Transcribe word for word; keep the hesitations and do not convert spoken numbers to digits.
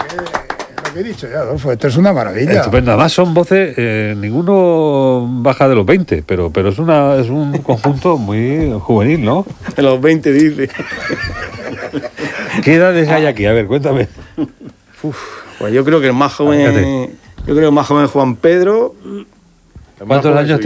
Lo que he dicho ya, Adolfo, esto es una maravilla. Estupendo. Además son voces, eh, ninguno baja de los veinte, pero, pero es, una, es un conjunto muy juvenil, ¿no? De los veinte, dice. ¿Qué edades hay aquí? A ver, cuéntame. Uf, pues yo creo que el más joven... Fíjate. Yo creo que el más joven es Juan Pedro. ¿Cuántos años